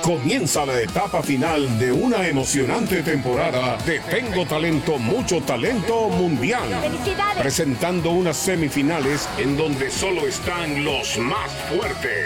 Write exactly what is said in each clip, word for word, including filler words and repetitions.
Comienza la etapa final de una emocionante temporada de Tengo Talento, Mucho Talento Mundial. ¡Felicidades! Presentando unas semifinales en donde solo están los más fuertes.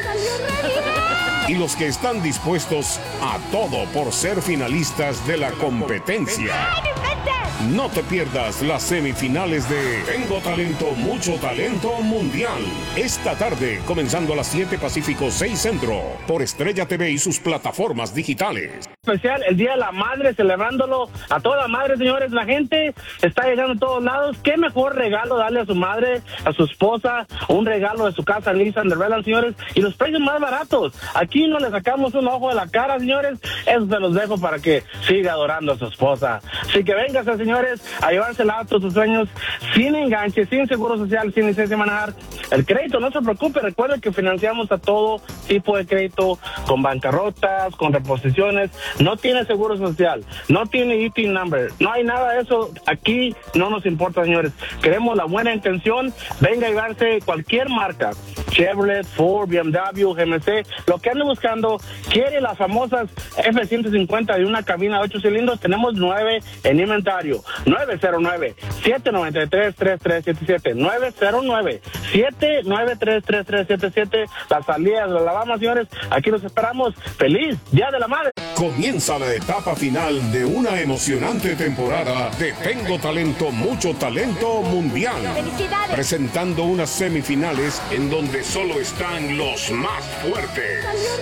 Y los que están dispuestos a todo por ser finalistas de la competencia. No te pierdas las semifinales de Tengo Talento, Mucho Talento Mundial. Esta tarde, comenzando a las siete Pacífico, seis Centro, por Estrella T V y sus plataformas digitales. Especial, el Día de la Madre, celebrándolo a toda madre, señores. La gente está llegando a todos lados. ¿Qué mejor regalo darle a su madre, a su esposa? Un regalo de su casa, Nissan de Redland, señores. Y los precios más baratos. Aquí no le sacamos un ojo de la cara, señores. Eso se los dejo para que siga adorando a su esposa. Así que véngase, señores, a llevarse el auto, sus sueños, sin enganche, sin seguro social, sin licencia de manejar. El crédito, no se preocupe. Recuerden que financiamos a todo tipo de crédito, con bancarrotas, con reposiciones. No tiene seguro social, no tiene I T I N number, no hay nada de eso. Aquí no nos importa, señores. Queremos la buena intención. Venga a llevarse cualquier marca, Chevrolet, Ford, B M W, G M C, lo que ande buscando. Quiere las famosas F ciento cincuenta de una cabina de ocho cilindros. Tenemos nueve en inventario. nueve cero nueve, siete nueve tres, tres tres siete siete. nueve cero nueve, siete nueve tres, tres tres siete siete. Las salidas de Alabama, señores. Aquí los esperamos. ¡Feliz Día de la Madre! Comienza la etapa final de una emocionante temporada de Tengo Talento, Mucho Talento Mundial. ¡Felicidades! Presentando unas semifinales en donde solo están los más fuertes.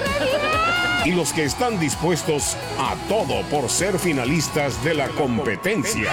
Y los que están dispuestos a todo por ser finalistas de la competencia.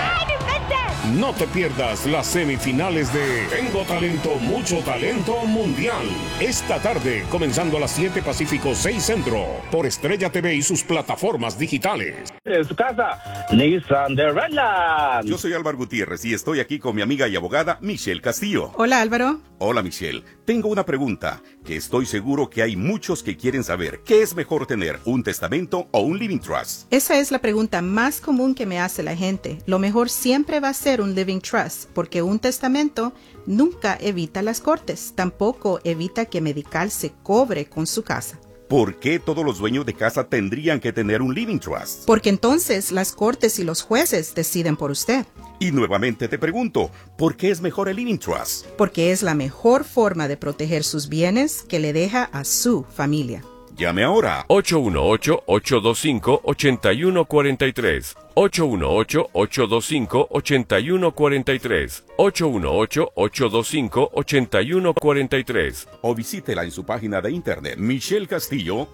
No te pierdas las semifinales de Tengo Talento, Mucho Talento Mundial. Esta tarde, comenzando a las siete Pacífico, seis Centro, por Estrella T V y sus plataformas digitales. En su casa, Nissan de Redland. Yo soy Álvaro Gutiérrez y estoy aquí con mi amiga y abogada Michelle Castillo. Hola, Álvaro. Hola, Michelle. Tengo una pregunta que estoy seguro que hay muchos que quieren saber. ¿Qué es mejor tener, un testamento o un living trust? Esa es la pregunta más común que me hace la gente. Lo mejor siempre va a ser un living trust, porque un testamento nunca evita las cortes, tampoco evita que Medical se cobre con su casa. ¿Por qué todos los dueños de casa tendrían que tener un living trust? Porque entonces las cortes y los jueces deciden por usted. Y nuevamente te pregunto, ¿por qué es mejor el living trust? Porque es la mejor forma de proteger sus bienes que le deja a su familia. Llame ahora. ocho uno ocho, ocho dos cinco, ocho uno cuatro tres. ocho uno ocho, ocho dos cinco, ocho uno cuatro tres. ocho uno ocho, ocho dos cinco, ocho uno cuatro tres. O visítela en su página de internet, Michelle Castillo,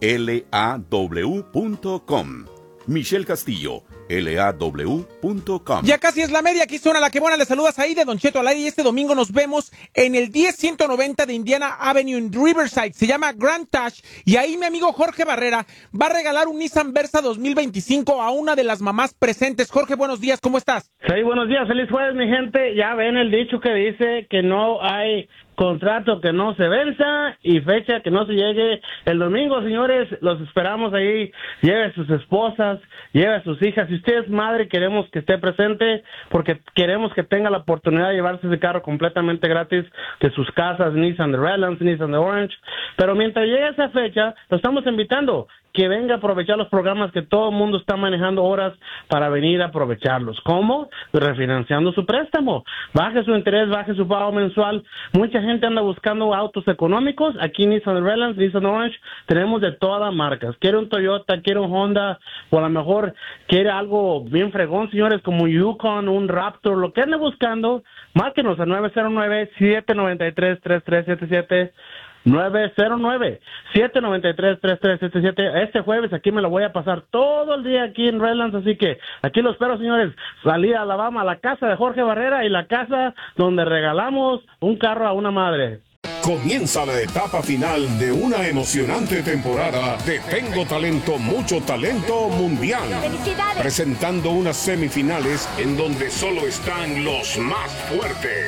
L A W punto com. Michelle Castillo, L A W punto com. Ya casi es la media, aquí suena la que buena, le saludas ahí de Don Cheto al aire y este domingo nos vemos en el diez ciento noventa de Indiana Avenue en Riverside, se llama Grand Touch y ahí mi amigo Jorge Barrera va a regalar un Nissan Versa dos mil veinticinco a una de las mamás presentes. Jorge, buenos días, ¿cómo estás? Sí, buenos días, feliz jueves, mi gente. Ya ven el dicho que dice que no hay contrato que no se venza y fecha que no se llegue. El domingo, señores, los esperamos ahí. Lleve a sus esposas, lleve a sus hijas. Si usted es madre, queremos que esté presente porque queremos que tenga la oportunidad de llevarse ese carro completamente gratis de sus casas, Nissan de Redlands, Nissan de Orange. Pero mientras llegue esa fecha, lo estamos invitando que venga a aprovechar los programas que todo el mundo está manejando horas para venir a aprovecharlos. ¿Cómo? Refinanciando su préstamo. Baje su interés, baje su pago mensual. Mucha gente anda buscando autos económicos. Aquí Nissan Redlands, Nissan Orange, tenemos de todas las marcas. Quiere un Toyota, quiere un Honda, o a lo mejor quiere algo bien fregón, señores, como un Yukon, un Raptor, lo que ande buscando, márquenos a nueve cero nueve, siete nueve tres, tres tres siete siete. nueve cero nueve, siete nueve tres, tres tres siete siete. Este jueves aquí me lo voy a pasar todo el día aquí en Redlands, así que aquí lo espero, señores. Salida a Alabama, a la casa de Jorge Barrera y la casa donde regalamos un carro a una madre. Comienza la etapa final de una emocionante temporada de Tengo Talento, Mucho Talento Mundial. ¡Felicidades! Presentando unas semifinales en donde solo están los más fuertes.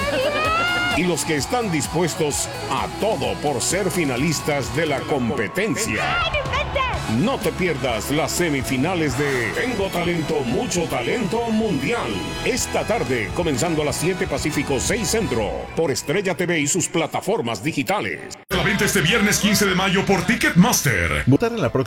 Y los que están dispuestos a todo por ser finalistas de la competencia. No te pierdas las semifinales de Tengo Talento, Mucho Talento Mundial. Esta tarde, comenzando a las siete Pacífico, seis Centro, por Estrella T V y sus plataformas digitales. La venta este viernes quince de mayo por Ticketmaster. Votar en la próxima